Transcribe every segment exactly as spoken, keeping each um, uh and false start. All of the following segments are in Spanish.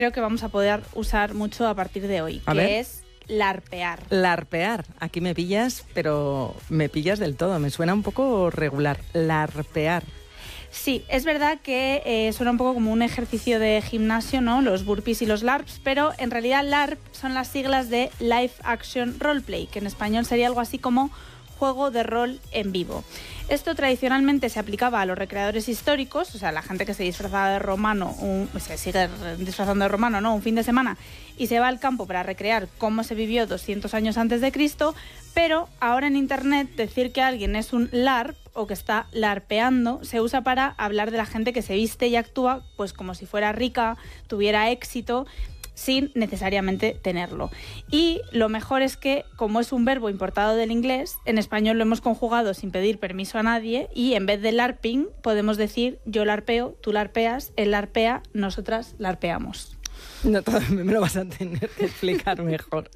creo que vamos a poder usar mucho a partir de hoy, a que ver. es larpear. Larpear. Aquí me pillas, pero me pillas del todo. Me suena un poco regular. Larpear. Sí, es verdad que eh, suena un poco como un ejercicio de gimnasio, ¿no? Los burpees y los larps, pero en realidad LARP son las siglas de Live Action Roleplay, que en español sería algo así como juego de rol en vivo. Esto tradicionalmente se aplicaba a los recreadores históricos, o sea, la gente que se disfrazaba de romano, un, se sigue disfrazando de romano, ¿no? Un fin de semana y se va al campo para recrear cómo se vivió doscientos años antes de Cristo, pero ahora en Internet decir que alguien es un LARP o que está larpeando se usa para hablar de la gente que se viste y actúa pues como si fuera rica, tuviera éxito, sin necesariamente tenerlo. Y lo mejor es que, como es un verbo importado del inglés, en español lo hemos conjugado sin pedir permiso a nadie y en vez de larping podemos decir yo larpeo, tú larpeas, él larpea, nosotras larpeamos. No, todo me lo vas a tener que explicar mejor.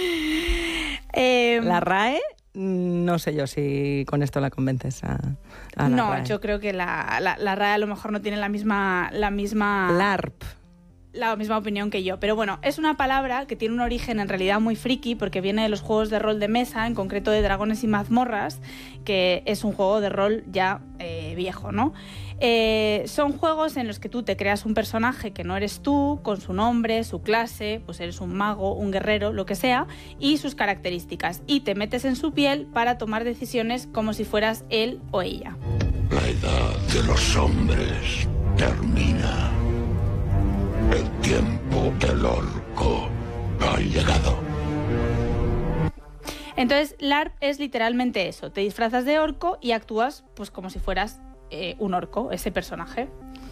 eh, La RAE, no sé yo si con esto la convences a, a la no, RAE. yo creo que la, la, la RAE a lo mejor no tiene la misma... La misma... LARP. la misma opinión que yo, pero bueno, es una palabra que tiene un origen en realidad muy friki porque viene de los juegos de rol de mesa, en concreto de Dragones y Mazmorras, que es un juego de rol ya eh, viejo, ¿no? Eh, son juegos en los que tú te creas un personaje que no eres tú, con su nombre, su clase, pues eres un mago, un guerrero, lo que sea, y sus características, y te metes en su piel para tomar decisiones como si fueras él o ella. La edad de los hombres termina. El tiempo del orco ha llegado. Entonces, LARP es literalmente eso. Te disfrazas de orco y actúas pues como si fueras eh, un orco, ese personaje.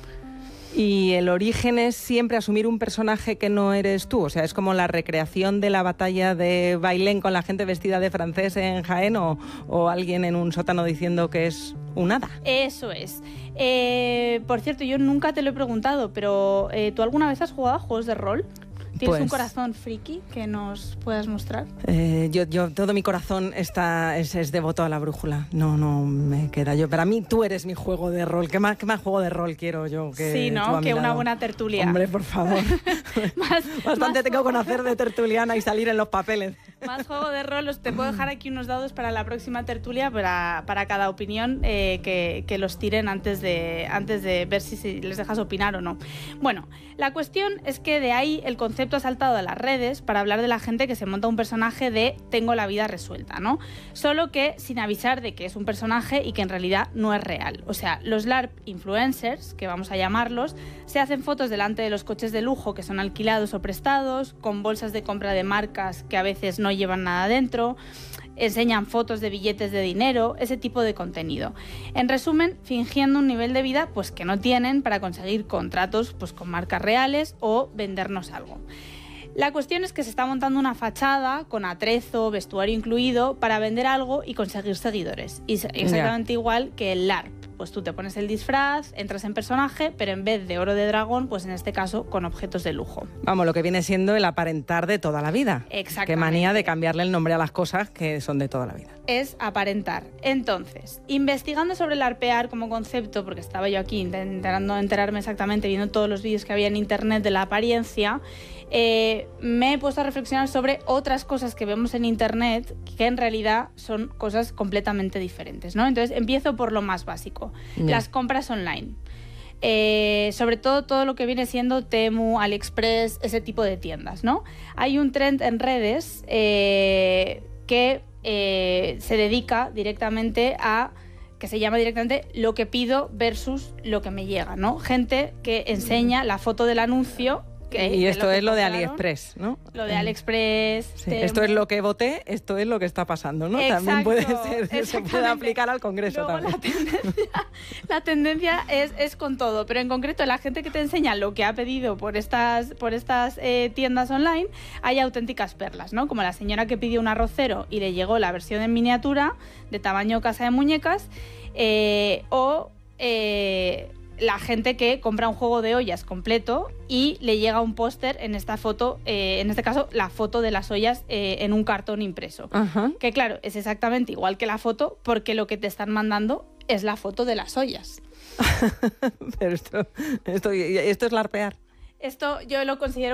Y el origen es siempre asumir un personaje que no eres tú. O sea, es como la recreación de la batalla de Bailén con la gente vestida de francés en Jaén o, o alguien en un sótano diciendo que es un hada. Eso es. Eh, por cierto, yo nunca te lo he preguntado, pero eh, ¿tú alguna vez has jugado a juegos de rol? ¿Tienes Pues, un corazón friki que nos puedas mostrar? Eh, yo, yo, todo mi corazón está, es, es devoto a la brújula. No, no me queda yo. Para mí tú eres mi juego de rol. ¿Qué más, qué más juego de rol quiero yo que Sí, tú ¿no? a mi Que una lado? buena tertulia. Hombre, por favor. Más- Bastante más tengo juego- con hacer de tertuliana y salir en los papeles. Más juego de rol, os te puedo dejar aquí unos dados para la próxima tertulia, para, para cada opinión eh, que, que los tiren antes de, antes de ver si, si les dejas opinar o no. Bueno, la cuestión es que de ahí el concepto ha saltado a las redes para hablar de la gente que se monta un personaje de tengo la vida resuelta, ¿no? Solo que sin avisar de que es un personaje y que en realidad no es real. O sea, los LARP influencers, que vamos a llamarlos, se hacen fotos delante de los coches de lujo que son alquilados o prestados, con bolsas de compra de marcas que a veces no llevan nada dentro, enseñan fotos de billetes de dinero, ese tipo de contenido. En resumen, fingiendo un nivel de vida pues que no tienen para conseguir contratos pues con marcas reales o vendernos algo. La cuestión es que se está montando una fachada con atrezo, vestuario incluido, para vender algo y conseguir seguidores. Y es exactamente yeah. igual que el LARP. Pues tú te pones el disfraz, entras en personaje, pero en vez de oro de dragón, pues en este caso con objetos de lujo. Vamos, lo que viene siendo el aparentar de toda la vida. Exactamente. Qué manía de cambiarle el nombre a las cosas que son de toda la vida. Es aparentar. Entonces, investigando sobre el larpear como concepto, porque estaba yo aquí intentando enterarme exactamente, viendo todos los vídeos que había en internet de la apariencia, eh, me he puesto a reflexionar sobre otras cosas que vemos en internet que en realidad son cosas completamente diferentes, ¿no? Entonces, empiezo por lo más básico. Yeah. Las compras online. Eh, sobre todo todo lo que viene siendo Temu, AliExpress, ese tipo de tiendas, ¿no? Hay un trend en redes eh, que eh, se dedica directamente a, que se llama directamente lo que pido versus lo que me llega, ¿no? Gente que enseña la foto del anuncio. Que, y esto lo es lo de compraron, AliExpress, ¿no? Lo de AliExpress. Sí, esto es lo que voté, esto es lo que está pasando, ¿no? Exacto, también puede ser, se puede aplicar al Congreso Luego, también. La tendencia, la tendencia es, es con todo, pero en concreto la gente que te enseña lo que ha pedido por estas, por estas eh, tiendas online, hay auténticas perlas, ¿no? Como la señora que pidió un arrocero y le llegó la versión en miniatura de tamaño casa de muñecas, eh, o... Eh, la gente que compra un juego de ollas completo y le llega un póster en esta foto, eh, en este caso la foto de las ollas eh, en un cartón impreso. Uh-huh. Que claro, es exactamente igual que la foto porque lo que te están mandando es la foto de las ollas. Pero esto, esto, esto es larpear. Esto yo lo considero